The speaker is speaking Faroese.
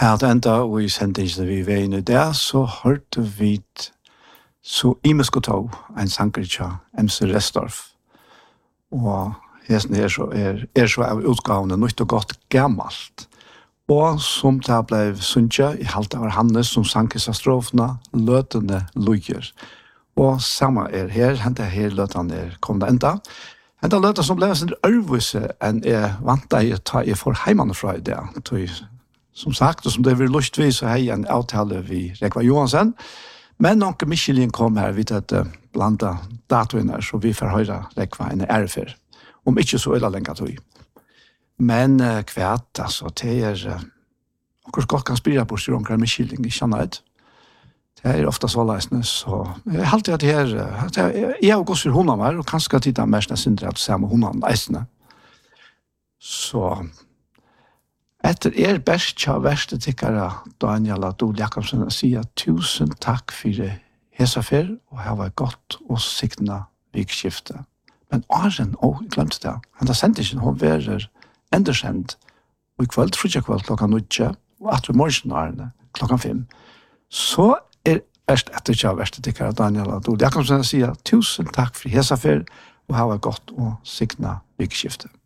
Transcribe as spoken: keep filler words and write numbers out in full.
At enda, og i sendingen vi var inne i det, så hørte vi så imesko tog en sanger til M C Restorff. Og hesten er så, er, er så av utgavene nytt og godt gammalt. Og som det ble sunnet i halte av Hannes som sang i strofene, løtende luger. Og samme er her, hente her løtene er kommet enda. Hente løtene som ble en ørvise enn jeg vant deg å ta i for heimene fra i det. Som sagt, og som det vil lustvis, så har jeg en avtale vi Rekva Johansen. Men noen Michelin kom her, vi tatt uh, blanda datoene, så vi får høre Rekva en ærefer. Om ikke så øyla lenger tog. Men uh, kvært, altså, det er uh, akkurat godt kan spire på styr omkring Michelin, ikke annet. Det er ofte så leisende, så jeg har alltid at det her, uh, jeg har gått for hundene her, og kanskje tid er mest sindre at se med hundene leisende. Så etter er best tja verste tikkere, Daniel Adol Jakobsen, sier tusen takk for hesafer, og ha vært godt og siktene vikskifte. Men Arjen, å, jeg glemte det, han har sendt ikke, hun verer endersendt, og i kveld, frutja kveld, klokka nødje, og etter morgen Arne, klokka fem. Så er best etter tja verste tikkere, Daniel Adol Jakobsen, sier tusen takk for hesafer, og ha vært godt og siktene vikskifte.